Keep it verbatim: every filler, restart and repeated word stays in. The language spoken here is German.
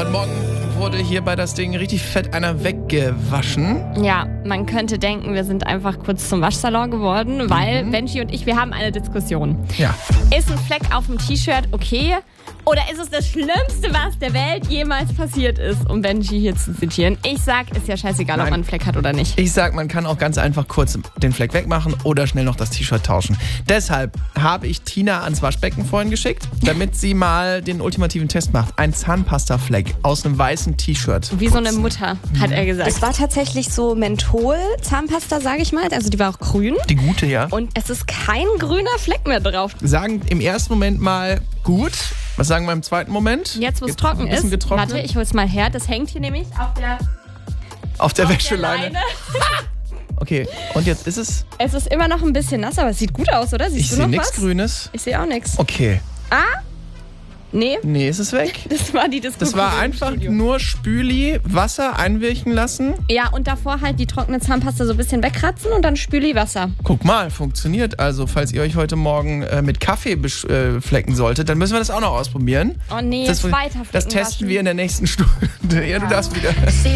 Heute Morgen wurde hier bei das Ding richtig fett einer weggewaschen. Ja, man könnte denken, wir sind einfach kurz zum Waschsalon geworden, weil Mhm. Benji und ich, wir haben eine Diskussion. Ja. Ist ein Fleck auf dem T-Shirt okay? Oder ist es das Schlimmste, was der Welt jemals passiert ist, um Benji hier zu zitieren? Ich sag, ist ja scheißegal, Nein. ob man einen Fleck hat oder nicht. Ich sag, man kann auch ganz einfach kurz den Fleck wegmachen oder schnell noch das T-Shirt tauschen. Deshalb habe ich Tina ans Waschbecken vorhin geschickt, damit sie mal den ultimativen Test macht. Ein Zahnpasta-Fleck aus einem weißen T-Shirt. Wie so eine Mutter, hat er gesagt. Es war tatsächlich so Menthol-Zahnpasta, sage ich mal. Also die war auch grün. Die gute, ja. Und es ist kein grüner Fleck mehr drauf. Sagen im ersten Moment mal gut. Was sagen wir im zweiten Moment? Jetzt, wo es Get- trocken ein bisschen ist, getrocknet. warte, ich hol's mal her. Das hängt hier nämlich auf der, Auf der auf der Wäscheleine. Leine. Okay, und jetzt ist es. Es ist immer noch ein bisschen nass, aber es sieht gut aus, oder? Siehst Ich du sehe noch nichts was? Grünes. Ich sehe auch nichts. Okay. Ah? Nee, Nee, ist es weg? das war die Diskussion. Das war im einfach Studio. nur Spüli, Wasser einwirken lassen. Ja, und davor halt die trockene Zahnpasta so ein bisschen wegkratzen und dann Spüli Wasser. Guck mal, funktioniert. Also, falls ihr euch heute Morgen äh, mit Kaffee besch- äh, flecken solltet, dann müssen wir das auch noch ausprobieren. Oh nee, das, weiter das flicken testen waschen. wir in der nächsten Stunde. Ja, du darfst wieder.